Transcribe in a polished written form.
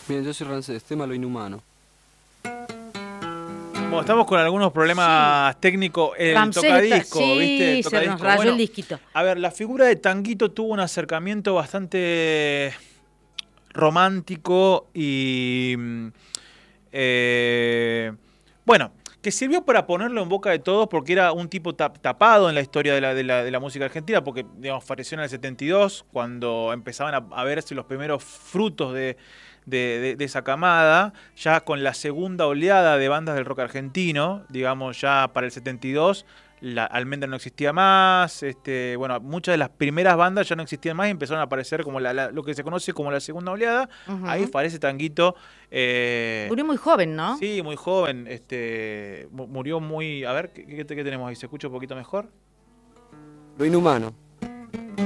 Bien, yo soy Rancés, tema Lo Inhumano. Bueno, estamos con algunos problemas técnicos. El Ramsés tocadisco, sí, ¿viste? El se tocadisco. nos rayó Bueno, el disquito. a ver, la figura de Tanguito tuvo un acercamiento bastante romántico y bueno, que sirvió para ponerlo en boca de todos porque era un tipo tapado en la historia de la música argentina, porque digamos, falleció en el 72, cuando empezaban a verse los primeros frutos de esa camada, ya con la segunda oleada de bandas del rock argentino, digamos ya para el 72, Almendra no existía más, bueno, muchas de las primeras bandas ya no existían más y empezaron a aparecer como lo que se conoce como la segunda oleada. Ahí aparece Tanguito. Murió muy joven, ¿no? Sí, muy joven, murió muy... A ver, ¿qué tenemos ahí? ¿Se escucha un poquito mejor? Lo Inhumano.